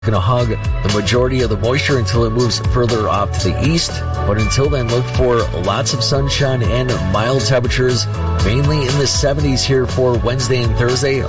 going to hug the majority of the moisture until it moves further off to the east. But until then, look for lots of sunshine and mild temperatures, mainly in the 70s here for Wednesday and Thursday.